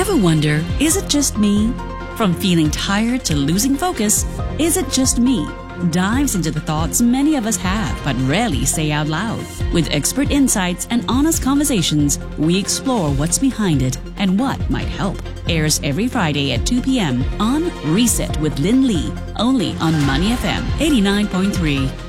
Ever wonder, is it just me? From feeling tired to losing focus, is it just me? Dives into the thoughts many of us have but rarely say out loud. With expert insights and honest conversations, we explore what's behind it and what might help. Airs every Friday at 2 p.m. on Reset with Lynn Lee, only on Money FM 89.3.